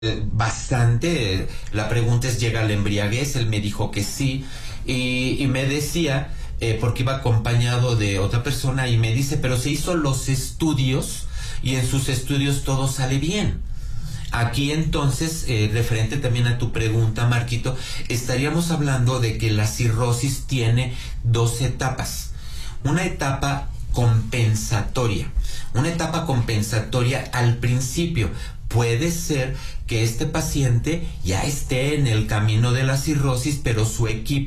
bastante. La pregunta es, ¿llega la embriaguez? Él me dijo que sí, y me decía, porque iba acompañado de otra persona, y me dice, pero se hizo los estudios y en sus estudios todo sale bien. Aquí entonces, referente también a tu pregunta, Marquito, estaríamos hablando de que la cirrosis tiene dos etapas. Una etapa compensatoria. Una etapa compensatoria al principio. Puede ser que este paciente ya esté en el camino de la cirrosis, pero su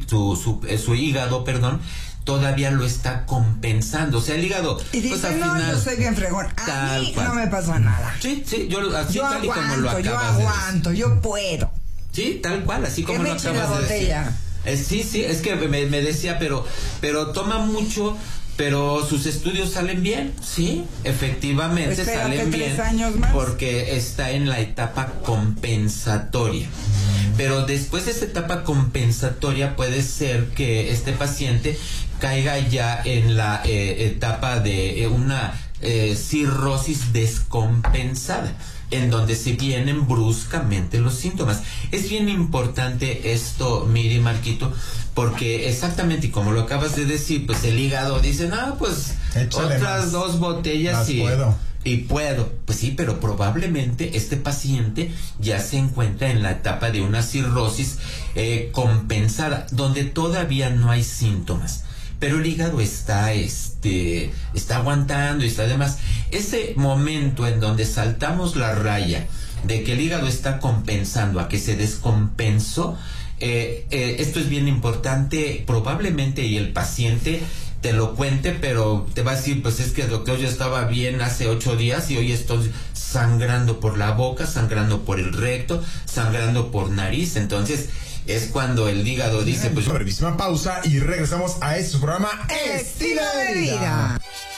hígado, todavía lo está compensando. O sea, el hígado, y dice, pues al no, final, yo soy bien fregón. A mí cual. No me pasa nada. Sí, yo así yo tal y aguanto, como lo acabas yo aguanto, de decir. yo puedo. Sí, tal cual, así como que lo me eche acabas la de botella. decir. Sí, es que me decía, pero toma mucho, pero sus estudios salen bien. Sí, efectivamente salen bien. 3 años más. Porque está en la etapa compensatoria. Pero después de esa etapa compensatoria puede ser que este paciente caiga ya en la etapa de una cirrosis descompensada, en donde se vienen bruscamente los síntomas. Es bien importante esto, Miri, Marquito, porque exactamente, y como lo acabas de decir, pues el hígado dice, no, pues échale otras más, 2 botellas y puedo. Pues sí, pero probablemente este paciente ya se encuentra en la etapa de una cirrosis compensada, donde todavía no hay síntomas, pero el hígado está aguantando y está demás. Ese momento en donde saltamos la raya de que el hígado está compensando a que se descompensó, esto es bien importante, probablemente, y el paciente te lo cuente, pero te va a decir, pues es que, doctor, yo estaba bien hace 8 días y hoy estoy sangrando por la boca, sangrando por el recto, sangrando por nariz. Entonces es cuando el hígado dice, pues... Brevísima pausa y regresamos a este programa Estilo de Vida.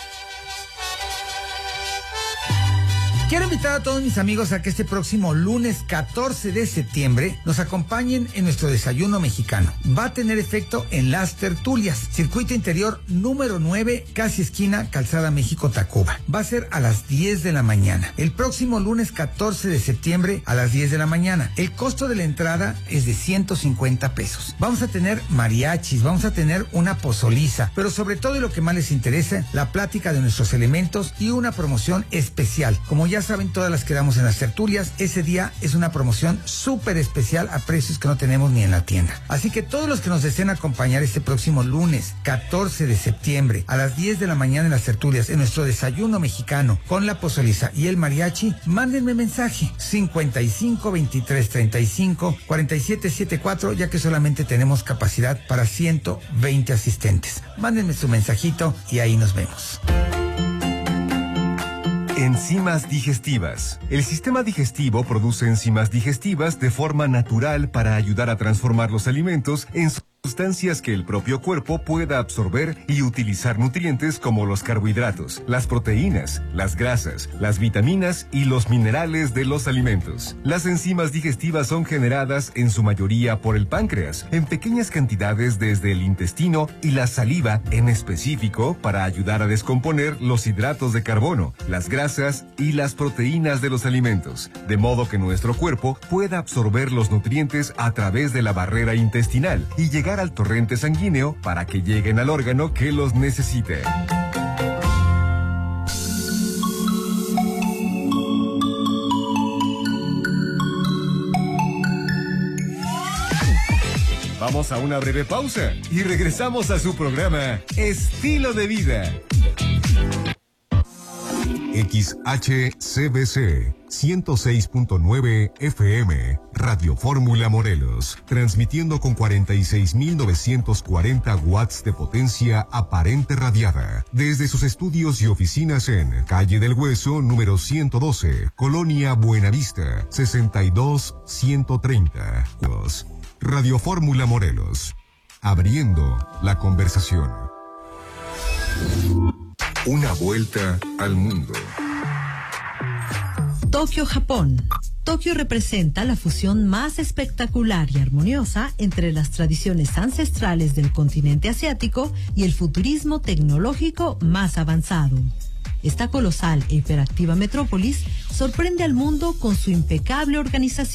Quiero invitar a todos mis amigos a que este próximo lunes 14 de septiembre nos acompañen en nuestro desayuno mexicano. Va a tener efecto en Las Tertulias, circuito interior número 9, casi esquina Calzada México-Tacuba. Va a ser a las 10 de la mañana. El próximo lunes 14 de septiembre a las 10 de la mañana. El costo de la entrada es de 150 pesos. Vamos a tener mariachis, vamos a tener una pozoliza, pero sobre todo, y lo que más les interesa, la plática de nuestros elementos y una promoción especial. Como ya saben, todas las que damos en Las Tertulias, ese día es una promoción súper especial a precios que no tenemos ni en la tienda. Así que todos los que nos deseen acompañar este próximo lunes 14 de septiembre a las 10 de la mañana en Las Tertulias, en nuestro desayuno mexicano con la pozoliza y el mariachi, mándenme mensaje 55 23 35 47 74, ya que solamente tenemos capacidad para 120 asistentes. Mándenme su mensajito y ahí nos vemos. Enzimas digestivas. El sistema digestivo produce enzimas digestivas de forma natural para ayudar a transformar los alimentos en sustancias que el propio cuerpo pueda absorber y utilizar nutrientes como los carbohidratos, las proteínas, las grasas, las vitaminas y los minerales de los alimentos. Las enzimas digestivas son generadas en su mayoría por el páncreas, en pequeñas cantidades desde el intestino y la saliva en específico para ayudar a descomponer los hidratos de carbono, las grasas y las proteínas de los alimentos, de modo que nuestro cuerpo pueda absorber los nutrientes a través de la barrera intestinal y llegar al torrente sanguíneo para que lleguen al órgano que los necesite. Vamos a una breve pausa y regresamos a su programa Estilo de Vida. XHCBC 106.9 FM, Radio Fórmula Morelos, transmitiendo con 46.940 watts de potencia aparente radiada, desde sus estudios y oficinas en Calle del Hueso, número 112, Colonia Buenavista, 62130. Radio Fórmula Morelos, abriendo la conversación. Una vuelta al mundo. Tokio, Japón. Tokio representa la fusión más espectacular y armoniosa entre las tradiciones ancestrales del continente asiático y el futurismo tecnológico más avanzado. Esta colosal e hiperactiva metrópolis sorprende al mundo con su impecable organización.